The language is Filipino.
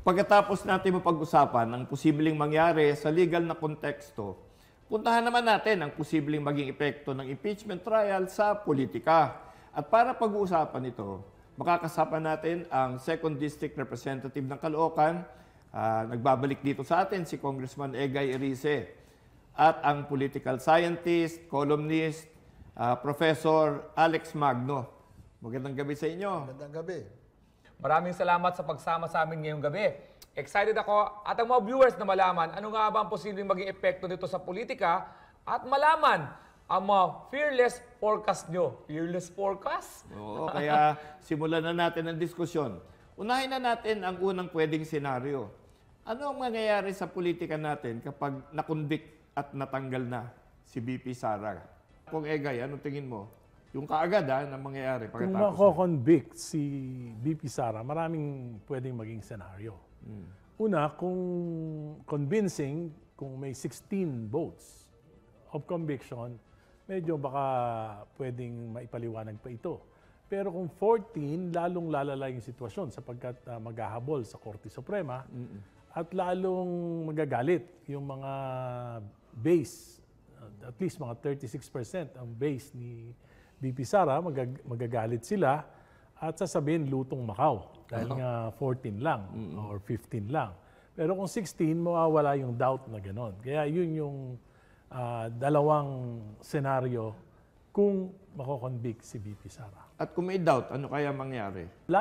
Pagkatapos natin mapag-usapan ang posibleng mangyari sa legal na konteksto, puntahan naman natin ang posibleng maging epekto ng impeachment trial sa politika. At para pag-uusapan ito, makakasama natin ang 2nd District Representative ng Caloocan. Nagbabalik dito sa atin si Congressman Egay Erice at ang political scientist, columnist, Professor Alex Magno. Magandang gabi sa inyo. Magandang gabi. Maraming salamat sa pagsama sa amin ngayong gabi. Excited ako at ang mga viewers na malaman ano nga ba ang posibleng maging epekto nito sa politika at malaman ang mga fearless forecast nyo. Fearless forecast? Oo, kaya simulan na natin ang diskusyon. Unahin na natin ang unang pwedeng senaryo. Ano ang mangyayari sa politika natin kapag nakonvict at natanggal na si BP Sara? Kung Egay, anong tingin mo? Yung kaagad na mangyayari Kung pagkatapos. mako-convict si BP Sara, maraming pwedeng maging senaryo. Una, kung convincing, kung may 16 votes of conviction, medyo baka pwedeng maipaliwanag pa ito. Pero kung 14, lalong lalala yung sitwasyon sapagkat maghahabol sa Korte Suprema at lalong magagalit yung mga base, at least mga 36% ang base ni BP Sara, magagalit sila at sasabihin lutong Macau dahil nga 14 lang or 15 lang. Pero kung 16, mawawala yung doubt na gano'n. Kaya yun yung dalawang senaryo kung mako-convict si BP Sara. At kung may doubt, ano kaya mangyari?